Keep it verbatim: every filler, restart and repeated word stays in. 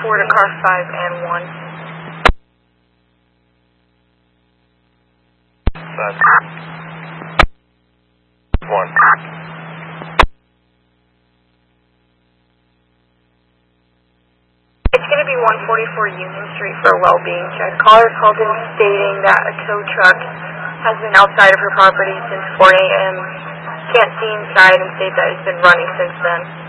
four to car five and one. Five. One. It's going to be one forty-four Union Street for a well-being check. Caller called in stating that a tow truck has been outside of her property since four A M Can't see inside and state that it's been running since then.